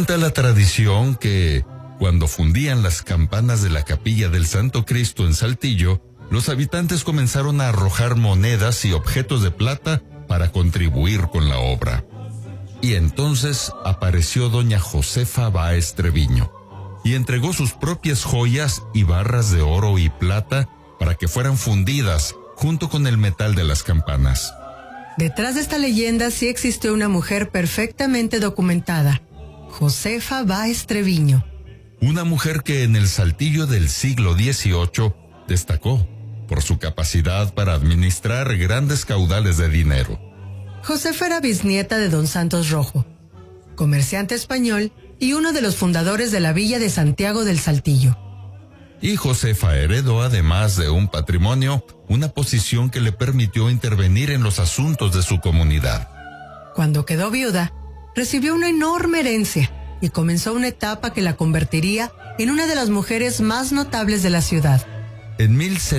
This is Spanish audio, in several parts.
Cuenta la tradición que, cuando fundían las campanas de la capilla del Santo Cristo en Saltillo, los habitantes comenzaron a arrojar monedas y objetos de plata para contribuir con la obra. Y entonces apareció doña Josefa Báez Treviño y entregó sus propias joyas y barras de oro y plata para que fueran fundidas junto con el metal de las campanas. Detrás de esta leyenda sí existió una mujer perfectamente documentada, Josefa Báez Treviño. Una mujer que en el Saltillo del siglo XVIII destacó por su capacidad para administrar grandes caudales de dinero. Josefa era bisnieta de don Santos Rojo, comerciante español y uno de los fundadores de la villa de Santiago del Saltillo. Y Josefa heredó, además de un patrimonio, una posición que le permitió intervenir en los asuntos de su comunidad. Cuando quedó viuda, recibió una enorme herencia y comenzó una etapa que la convertiría en una de las mujeres más notables de la ciudad. En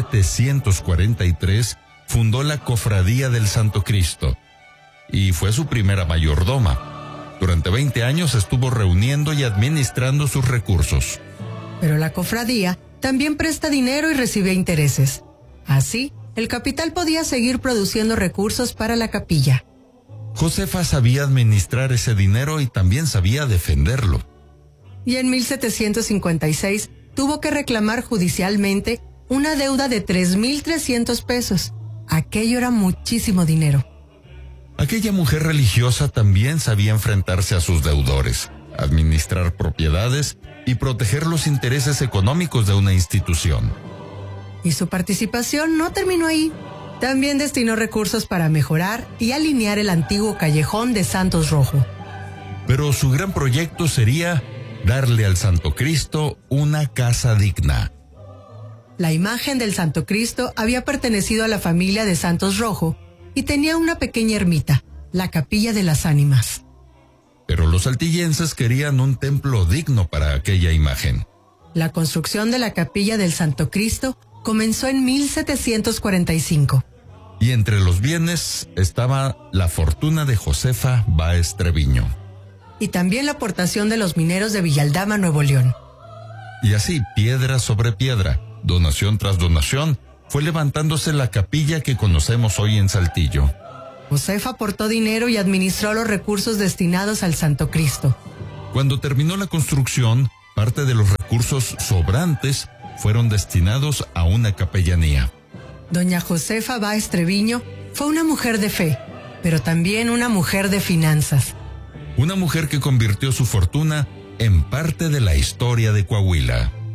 1743 fundó la Cofradía del Santo Cristo y fue su primera mayordoma. Durante 20 años estuvo reuniendo y administrando sus recursos. Pero la cofradía también presta dinero y recibe intereses. Así, el capital podía seguir produciendo recursos para la capilla. Josefa sabía administrar ese dinero y también sabía defenderlo. Y en 1756 tuvo que reclamar judicialmente una deuda de 3,300 pesos. Aquello era muchísimo dinero. Aquella mujer religiosa también sabía enfrentarse a sus deudores, administrar propiedades y proteger los intereses económicos de una institución. Y su participación no terminó ahí. También destinó recursos para mejorar y alinear el antiguo callejón de Santos Rojo. Pero su gran proyecto sería darle al Santo Cristo una casa digna. La imagen del Santo Cristo había pertenecido a la familia de Santos Rojo y tenía una pequeña ermita, la Capilla de las Ánimas. Pero los saltillenses querían un templo digno para aquella imagen. La construcción de la Capilla del Santo Cristo comenzó en 1745. Y entre los bienes estaba la fortuna de Josefa Báez Treviño. Y también la aportación de los mineros de Villaldama, Nuevo León. Y así, piedra sobre piedra, donación tras donación, fue levantándose la capilla que conocemos hoy en Saltillo. Josefa aportó dinero y administró los recursos destinados al Santo Cristo. Cuando terminó la construcción, parte de los recursos sobrantes fueron destinados a una capellanía. Doña Josefa Báez Treviño fue una mujer de fe, pero también una mujer de finanzas. Una mujer que convirtió su fortuna en parte de la historia de Coahuila.